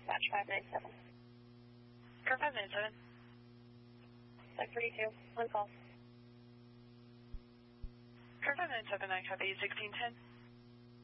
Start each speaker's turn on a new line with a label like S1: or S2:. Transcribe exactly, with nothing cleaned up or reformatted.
S1: dispatch five nine seven.
S2: Car five nine seven.
S1: Sec thirty-two, on call.
S2: Car five nine seven, I copy sixteen ten.